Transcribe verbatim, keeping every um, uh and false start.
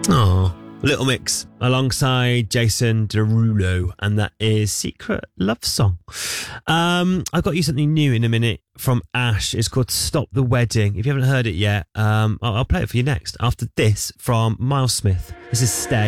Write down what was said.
Oh, Little Mix alongside Jason Derulo, and that is Secret Love Song. Um, I've got you something new in a minute from Ash. It's called Stop the Wedding. If you haven't heard it yet, um, I'll, I'll play it for you next. After this, from Miles Smith. This is Stay.